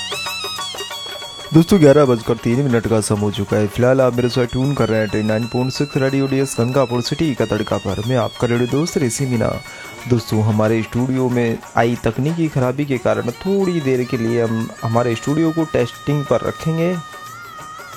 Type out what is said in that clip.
दोस्तों 11:03 का समय हो चुका है। फिलहाल आप मेरे साथ ट्यून कर रहे हैं 89.6 रेडियो डीएस गंगापुर सिटी का तड़का पर। मैं आपका रेडियो दोस्त ऋषि मीना। दोस्तों हमारे स्टूडियो में आई तकनीकी खराबी के कारण थोड़ी देर के लिए हम हमारे स्टूडियो को टेस्टिंग पर रखेंगे।